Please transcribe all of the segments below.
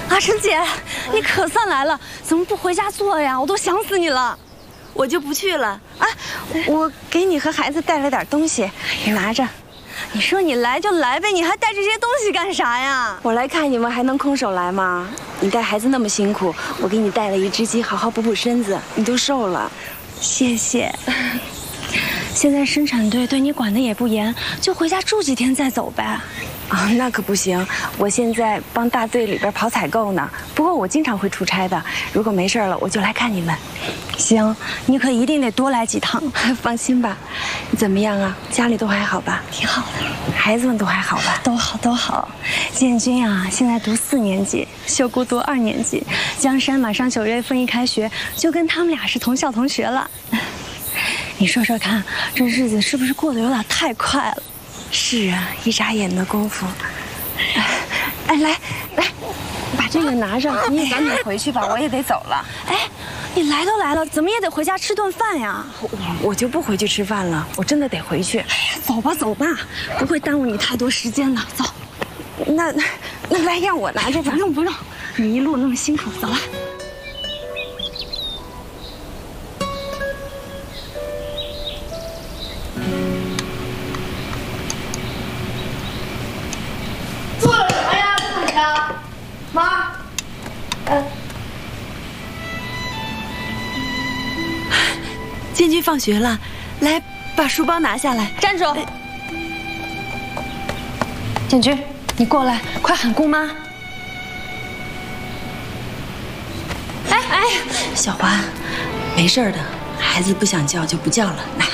阿成姐，你可算来了，怎么不回家坐呀？我都想死你了。 我就不去了啊！我给你和孩子带了点东西，你拿着。 你说你来就来呗，你还带这些东西干啥呀？ 我来看你们还能空手来吗？你带孩子那么辛苦，我给你带了一只鸡，好好补补身子，你都瘦了。 谢谢。现在生产队对你管得也不严，就回家住几天再走呗。 啊，那可不行！我现在帮大队里边跑采购呢。不过我经常会出差的，如果没事了，我就来看你们。 行，你可一定得多来几趟。 放心吧。你怎么样啊？家里都还好吧？ 挺好的。 孩子们都还好吧？ 都好都好。建军啊，现在读4年级，秀姑读2年级，江山马上9月份一开学，就跟他们俩是同校同学了。你说说看，这日子是不是过得有点太快了？ 是啊，一眨眼的功夫。哎，来，把这个拿上，你也赶紧回去吧，我也得走了。 哎，你来都来了，怎么也得回家吃顿饭呀？ 我就不回去吃饭了，我真的得回去。 哎呀，走吧走吧，不会耽误你太多时间的。走， 那来让我拿着吧。 不用，你一路那么辛苦，走吧。 妈， 建军放学了，来把书包拿下来。 站住！建军，你过来，快喊姑妈！ 哎，小花，没事的，孩子不想叫就不叫了。来。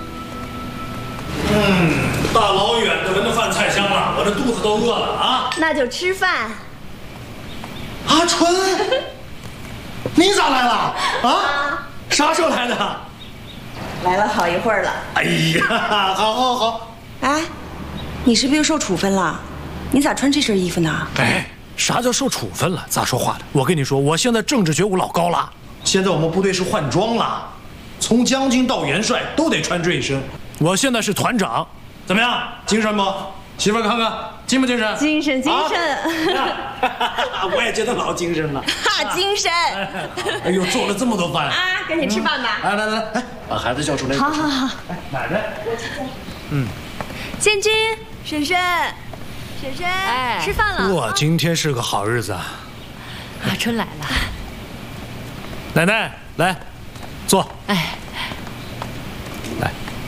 大老远的闻到饭菜香了，我这肚子都饿了啊！ 那就吃饭。 阿春，你咋来了？啊？啥时候来的？ 来了好一会儿了。 哎呀，好。 哎，你是不是又受处分了？你咋穿这身衣服呢？ 哎，啥叫受处分了？咋说话的？我跟你说，我现在政治觉悟老高了。现在我们部队是换装了，从将军到元帅都得穿这一身。我现在是团长，怎么样？精神不？媳妇儿看看精不精神？ 精神。 我也觉得老精神了。 精神。 哎呦，做了这么多饭啊！赶紧吃饭吧。 来，把孩子叫出来。 好。 奶奶。 建军， 婶婶， 哎，吃饭了。 哇，今天是个好日子啊！ 阿春来了。 奶奶，来，坐。 哎， 来。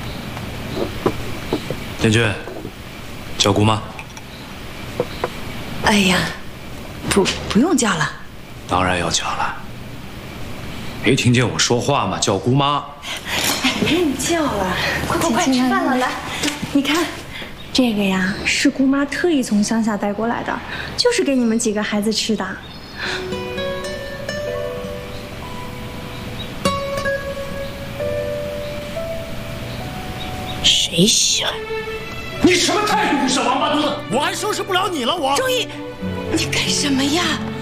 建军，叫姑妈。 哎呀，不用叫了。 当然要叫了。没听见我说话吗？叫姑妈。 哎，不用叫了，快吃饭了，来。 你看，这个呀是姑妈特意从乡下带过来的，就是给你们几个孩子吃的。 谁稀罕？ 你什么态度？你小王八犊子！我还收拾不了你了，我。 周毅，你干什么呀？